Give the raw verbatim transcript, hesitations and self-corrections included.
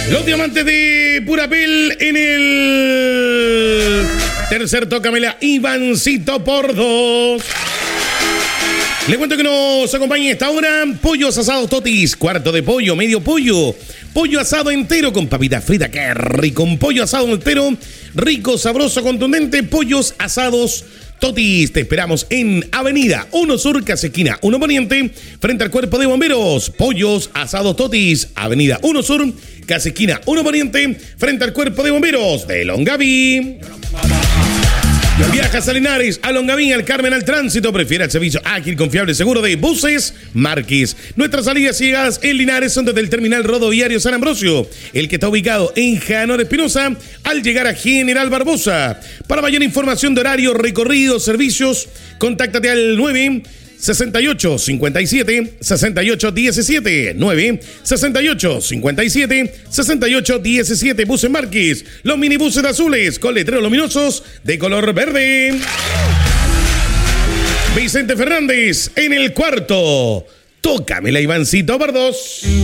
Los diamantes de Purapel en el tercer tócamela, Ivancito por dos. Le cuento que nos acompaña esta hora pollos asados Totis, cuarto de pollo, medio pollo, pollo asado entero con papita frita, qué rico, un pollo asado entero, rico, sabroso, contundente, pollos asados Totis. Te esperamos en Avenida uno Sur, casi esquina uno Poniente, frente al Cuerpo de Bomberos. Pollos asados Totis, Avenida uno Sur, casi esquina uno Poniente, frente al Cuerpo de Bomberos de Longaví. Viajas a Linares, a Longaví, al Carmen, al Tránsito. Prefiere el servicio ágil, confiable, seguro de Buses Márquez. Nuestras salidas y llegadas en Linares son desde el terminal rodoviario San Ambrosio, el que está ubicado en Janor Espinosa, al llegar a General Barbosa. Para mayor información de horario, recorrido, servicios, contáctate al nueve sesenta y ocho cincuenta y siete sesenta y ocho diecisiete, nueve sesenta y ocho cincuenta y siete sesenta y ocho diecisiete. Buses Márquez, los minibuses azules con letreros luminosos de color verde. Vicente Fernández en el cuarto. Tócamela, Ivancito por dos.